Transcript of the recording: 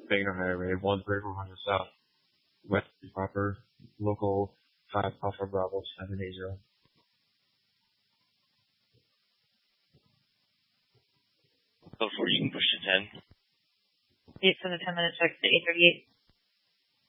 Banger Highway, 13400 South, West Proper, local 5 Alpha Bravo 780. Go for it, you can push to 10. 8 for the 10 minute check to 838.